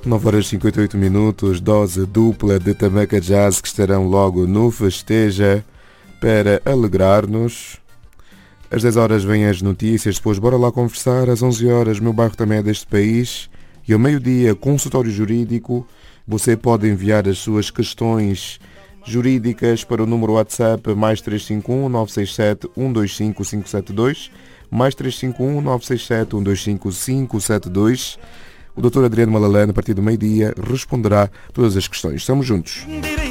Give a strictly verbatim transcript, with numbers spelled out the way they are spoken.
nove horas e cinquenta e oito minutos, dose dupla de Tamaca Jazz que estarão logo no Festeja para alegrar-nos. Às dez horas vêm as notícias, depois bora lá conversar. Às onze horas, meu bairro também é deste país. E ao meio-dia, consultório jurídico. Você pode enviar as suas questões jurídicas para o número WhatsApp mais três cinco um, nove seis sete, um dois cinco, cinco sete dois, mais três cinco um, nove seis sete, um dois cinco, cinco sete dois. O doutor Adriano Malalane, a partir do meio-dia, responderá todas as questões. Estamos juntos.